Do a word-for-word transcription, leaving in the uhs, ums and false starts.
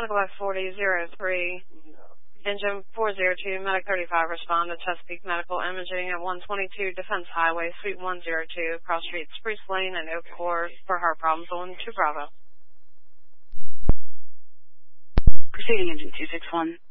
Medical F forty oh three, Engine four oh two, Medic thirty-five, respond to Chesapeake Medical Imaging at one twenty-two Defense Highway, Suite one oh two, Cross Street, Spruce Lane, and Oak Court for heart problems on two Bravo. Proceeding Engine two six one.